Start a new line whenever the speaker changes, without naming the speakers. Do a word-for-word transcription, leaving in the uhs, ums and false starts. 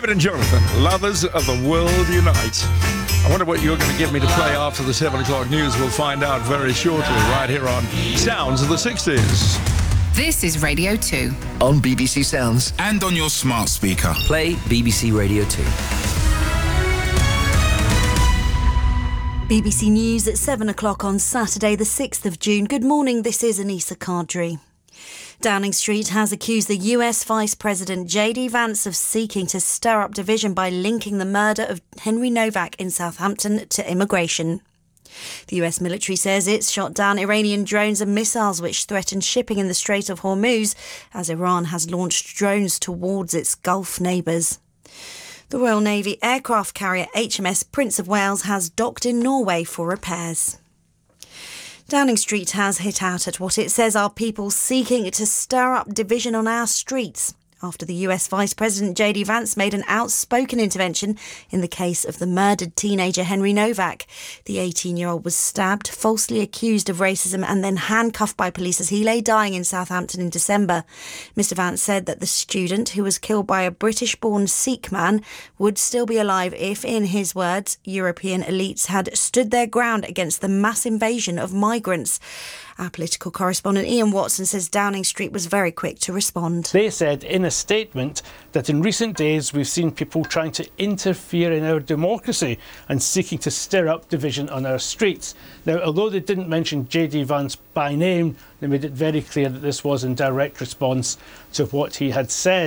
David and Jonathan, lovers of the world unite. I wonder what you're going to get me to play after the seven o'clock news. We'll find out very shortly, right here on Sounds of the sixties.
This is Radio two.
On B B C Sounds.
And on your smart speaker.
Play B B C Radio two.
B B C News at seven o'clock on Saturday the sixth of June. Good morning, this is Anissa Kadri. Downing Street has accused the U S Vice President J D Vance of seeking to stir up division by linking the murder of Henry Novak in Southampton to immigration. The U S military says it's shot down Iranian drones and missiles which threaten shipping in the Strait of Hormuz as Iran has launched drones towards its Gulf neighbours. The Royal Navy aircraft carrier H M S Prince of Wales has docked in Norway for repairs. Downing Street has hit out at what it says are people seeking to stir up division on our streets after the U S Vice President J D Vance made an outspoken intervention in the case of the murdered teenager Henry Novak. The eighteen-year-old was stabbed, falsely accused of racism and then handcuffed by police as he lay dying in Southampton in December. Mister Vance said that the student, who was killed by a British-born Sikh man, would still be alive if, in his words, European elites had stood their ground against the mass invasion of migrants. Our political correspondent Ian Watson says Downing Street was very quick to respond.
They said in a statement that in recent days we've seen people trying to interfere in our democracy and seeking to stir up division on our streets. Now, although they didn't mention J D Vance by name, they made it very clear that this was in direct response to what he had said.